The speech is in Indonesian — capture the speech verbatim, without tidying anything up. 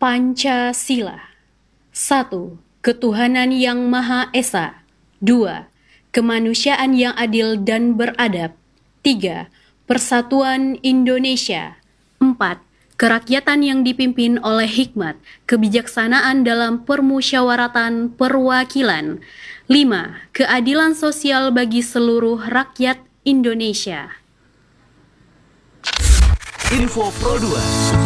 Pancasila. Satu. Ketuhanan yang Maha Esa. Dua. Kemanusiaan yang adil dan beradab. Tiga. Persatuan Indonesia. Empat. Kerakyatan yang dipimpin oleh hikmat, kebijaksanaan dalam permusyawaratan perwakilan. Lima. Keadilan sosial bagi seluruh rakyat Indonesia. Info Pro dua.